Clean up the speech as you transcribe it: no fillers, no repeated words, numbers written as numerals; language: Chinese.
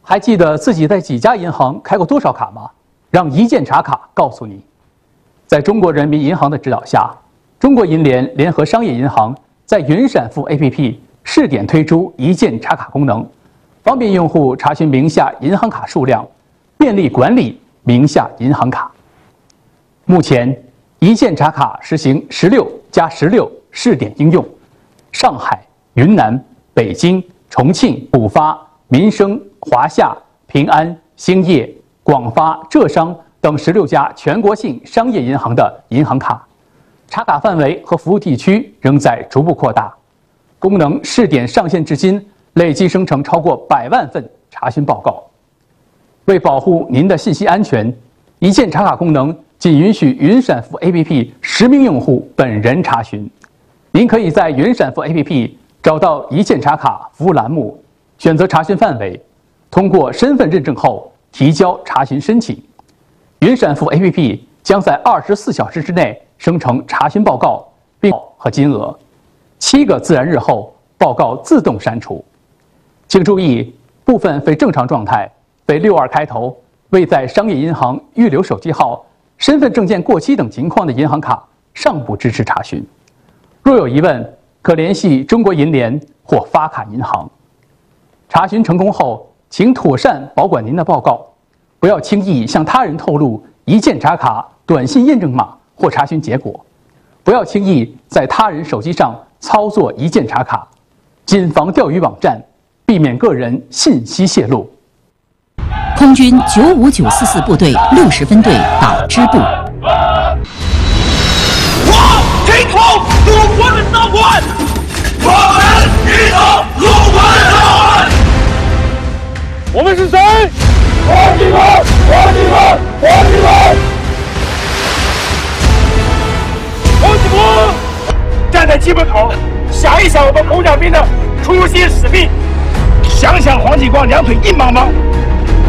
还记得自己在几家银行开过多少卡吗？让一键查卡告诉你。在中国人民银行的指导下，中国银联联合商业银行在云闪付 APP 试点推出一键查卡功能，方便用户查询名下银行卡数量，便利管理名下银行卡。目前，一键查卡实行16+16试点应用，上海、云南、北京、重庆、浦发、民生、华夏、平安、兴业、广发、浙商等16家全国性商业银行的银行卡，查卡范围和服务地区仍在逐步扩大。功能试点上线至今，累计生成超过100万份查询报告。为保护您的信息安全，一键查卡功能仅允许云闪付 APP 实名用户本人查询。您可以在云闪付 APP 找到一键查卡服务栏目，选择查询范围，通过身份认证后提交查询申请。云闪付 APP 将在24小时之内生成查询报告并和金额，7个自然日后报告自动删除。请注意，部分非正常状态、非62开头、未在商业银行预留手机号、身份证件过期等情况的银行卡尚不支持查询。若有疑问，可联系中国银联或发卡银行。查询成功后，请妥善保管您的报告，不要轻易向他人透露一键查卡短信验证码或查询结果，不要轻易在他人手机上操作一键查卡，谨防钓鱼网站，避免个人信息泄露。 空军95944部队60分队党支部。 我挺从祖国的召唤，我们依照祖国的召唤。我们是谁？国军们，国军们，国军们！同志们，站在基本口，想一想我们红小兵的初心使命，想想黄继光两腿硬邦邦。